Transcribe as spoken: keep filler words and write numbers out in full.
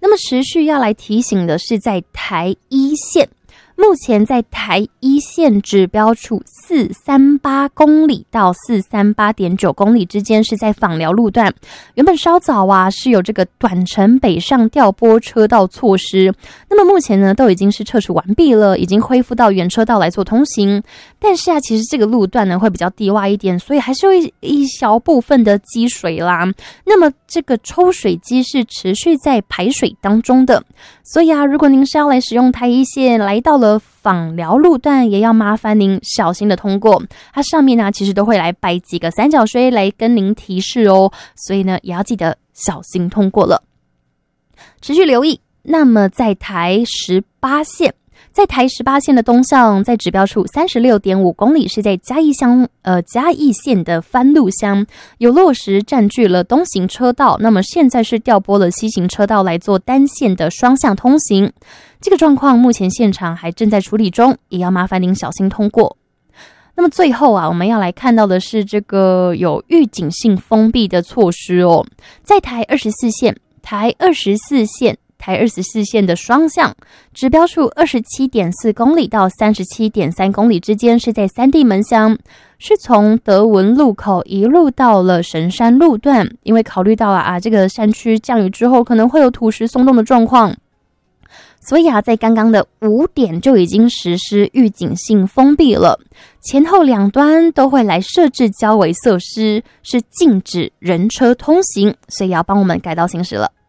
那么持续要来提醒的是，在台一线，目前在台一线指标处四百三十八公里到四百三十八点九公里之间是在枋寮路段，原本稍早啊是有这个短程北上调拨车道措施，那么目前呢都已经是撤除完毕了，已经恢复到原车道来做通行。但是啊，其实这个路段呢会比较低洼一点，所以还是有一一小部分的积水啦。那么这个抽水机是持续在排水当中的，所以啊，如果您是要来使用台一线，来到了枋寮路段，也要麻烦您小心的通过。它上面呢，其实都会来摆几个三角锥来跟您提示哦，所以呢，也要记得小心通过了。持续留意。那么在台十八线。在台十八线的东向，在指标处三十六点五公里，是在嘉义乡呃嘉义县的番路乡，有落石占据了东行车道，那么现在是调拨了西行车道来做单线的双向通行。这个状况目前现场还正在处理中，也要麻烦您小心通过。那么最后啊，我们要来看到的是这个有预警性封闭的措施哦，在台二十四线，台二十四线。台二十四线的双向指标处 二十七点四公里到 三十七点三公里之间是在三地门乡，是从德文路口一路到了神山路段，因为考虑到啊啊这个山区降雨之后可能会有土石松动的状况，所以啊在刚刚的五点就已经实施预警性封闭了，前后两端都会来设置交围设施，是禁止人车通行，所以要帮我们改道行驶了。